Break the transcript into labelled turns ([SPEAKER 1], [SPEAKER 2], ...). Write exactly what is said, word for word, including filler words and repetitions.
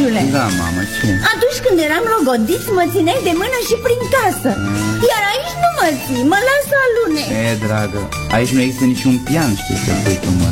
[SPEAKER 1] drăguțule?
[SPEAKER 2] Da, mamă, ce?
[SPEAKER 1] Atunci când eram logodiți, mă țineai de mână și prin casă. mm. Iar aici nu mă ții, mă las să alune.
[SPEAKER 2] E, dragă, aici nu există niciun pian, știi, să pui cu mână.